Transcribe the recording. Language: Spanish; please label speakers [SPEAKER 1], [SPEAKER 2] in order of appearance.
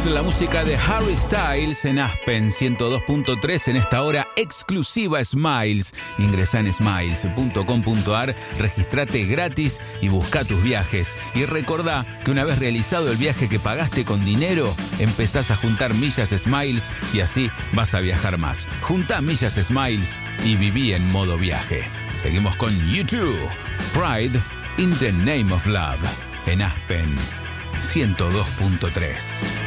[SPEAKER 1] la música de Harry Styles en Aspen 102.3 en esta hora exclusiva Smiles. Ingresá en smiles.com.ar, registrate gratis y busca tus viajes. Y recordá que una vez realizado el viaje que pagaste con dinero, empezás a juntar millas Smiles y así vas a viajar más. Juntá millas Smiles y viví en modo viaje. Seguimos con U2, Pride in the Name of Love, en Aspen 102.3.